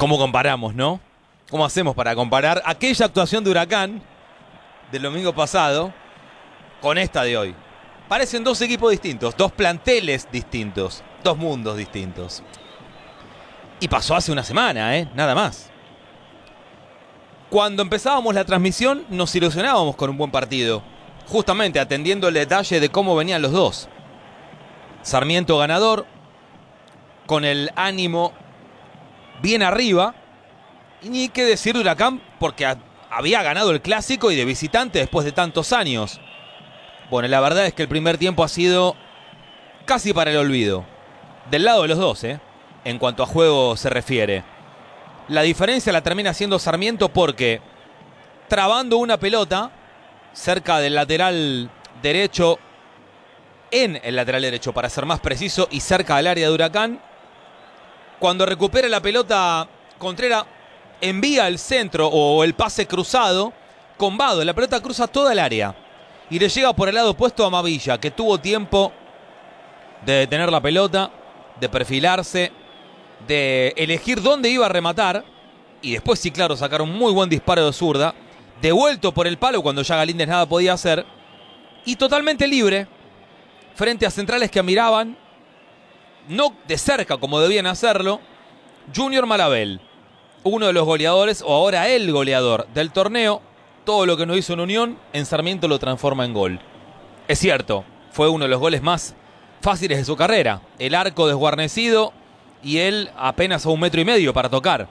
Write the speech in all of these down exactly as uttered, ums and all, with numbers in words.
¿Cómo comparamos, no? ¿Cómo hacemos para comparar aquella actuación de Huracán del domingo pasado con esta de hoy? Parecen dos equipos distintos, dos planteles distintos, dos mundos distintos. Y pasó hace una semana, ¿eh? Nada más. Cuando empezábamos la transmisión nos ilusionábamos con un buen partido, justamente atendiendo el detalle de cómo venían los dos. Sarmiento ganador, con el ánimo bien arriba, y ni qué decir de Huracán, porque a, había ganado el clásico y de visitante después de tantos años. Bueno, la verdad es que el primer tiempo ha sido casi para el olvido, del lado de los dos, ¿eh? En cuanto a juego se refiere. La diferencia la termina haciendo Sarmiento porque, trabando una pelota cerca del lateral derecho, en el lateral derecho para ser más preciso, y cerca del área de Huracán, cuando recupera la pelota, Contreras envía el centro o el pase cruzado con Vado. La pelota cruza toda el área y le llega por el lado opuesto a Mavilla, que tuvo tiempo de detener la pelota, de perfilarse, de elegir dónde iba a rematar, y después sí, claro, sacar un muy buen disparo de zurda, devuelto por el palo cuando ya Galíndez nada podía hacer, y totalmente libre frente a centrales que miraban, no de cerca como debían hacerlo, Junior Malabel, uno de los goleadores, o ahora el goleador del torneo. Todo lo que no hizo en Unión, en Sarmiento lo transforma en gol. Es cierto, fue uno de los goles más fáciles de su carrera, el arco desguarnecido y él apenas a un metro y medio para tocar.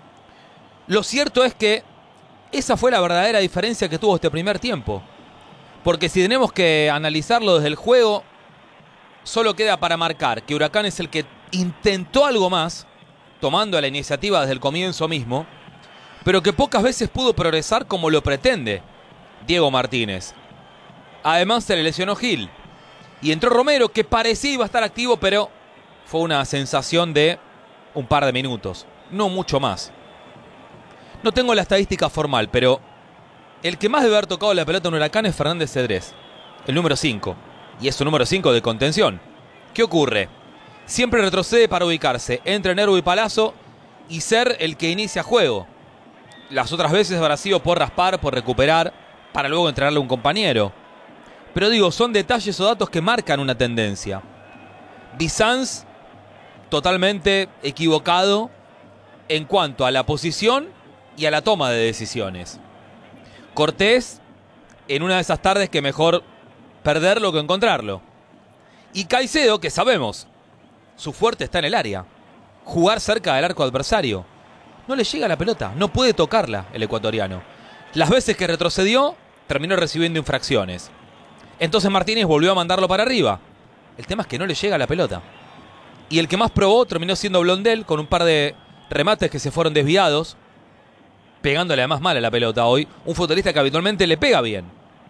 Lo cierto es que esa fue la verdadera diferencia que tuvo este primer tiempo, porque si tenemos que analizarlo desde el juego, solo queda para marcar que Huracán es el que intentó algo más, tomando la iniciativa desde el comienzo mismo, pero que pocas veces pudo progresar como lo pretende Diego Martínez. Además se le lesionó Gil y entró Romero, que parecía iba a estar activo, pero fue una sensación de un par de minutos, no mucho más. No tengo la estadística formal, pero el que más debe haber tocado la pelota en Huracán es Fernández Cedrés, el número cinco, y es su número cinco de contención. ¿Qué ocurre? Siempre retrocede para ubicarse entre Nervo y Palazzo y ser el que inicia juego. Las otras veces habrá sido por raspar, por recuperar, para luego entregarle a un compañero. Pero digo, son detalles o datos que marcan una tendencia. Bizanz totalmente equivocado en cuanto a la posición y a la toma de decisiones. Cortés en una de esas tardes que mejor perderlo que encontrarlo. Y Caicedo, que sabemos, su fuerte está en el área, jugar cerca del arco adversario. No le llega la pelota, no puede tocarla el ecuatoriano. Las veces que retrocedió, terminó recibiendo infracciones. Entonces Martínez volvió a mandarlo para arriba. El tema es que no le llega la pelota. Y el que más probó terminó siendo Blondel, con un par de remates que se fueron desviados, pegándole además mal a la pelota hoy. Un futbolista que habitualmente le pega bien.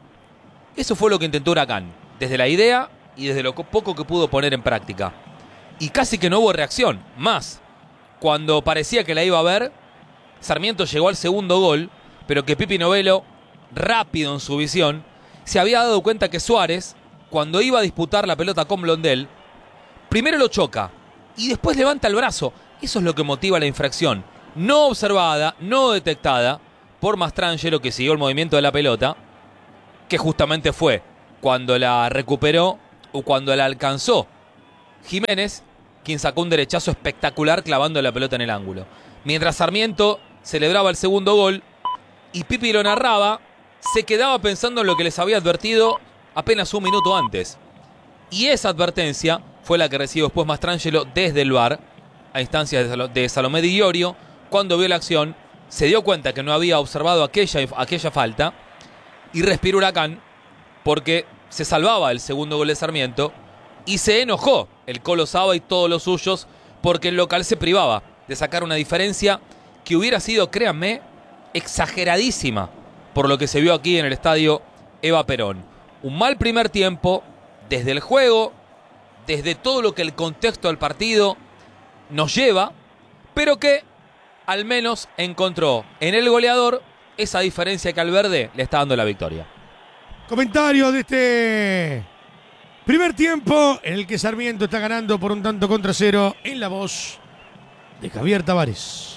Eso fue lo que intentó Huracán, desde la idea y desde lo poco que pudo poner en práctica. Y casi que no hubo reacción, más. Cuando parecía que la iba a ver, Sarmiento llegó al segundo gol, pero que Pipi Novello, rápido en su visión, se había dado cuenta que Suárez, cuando iba a disputar la pelota con Blondel, primero lo choca y después levanta el brazo. Eso es lo que motiva la infracción. No observada, no detectada por Mastrangelo, que siguió el movimiento de la pelota, que justamente fue cuando la recuperó o cuando la alcanzó Jiménez, quien sacó un derechazo espectacular clavando la pelota en el ángulo. Mientras Sarmiento celebraba el segundo gol y Pipi lo narraba, se quedaba pensando en lo que les había advertido apenas un minuto antes. Y esa advertencia fue la que recibió después Mastrangelo desde el V A R, a instancias de Salomé Di Iorio. Cuando vio la acción, se dio cuenta que no había observado aquella, aquella falta y respiró Huracán, porque se salvaba el segundo gol de Sarmiento. Y se enojó el Colo Saba y todos los suyos, porque el local se privaba de sacar una diferencia que hubiera sido, créanme, exageradísima por lo que se vio aquí en el estadio Eva Perón. Un mal primer tiempo, desde el juego, desde todo lo que el contexto del partido nos lleva, pero que al menos encontró en el goleador esa diferencia que al verde le está dando la victoria. Comentario de este primer tiempo en el que Sarmiento está ganando por un tanto contra cero, en la voz de Javier Tavares.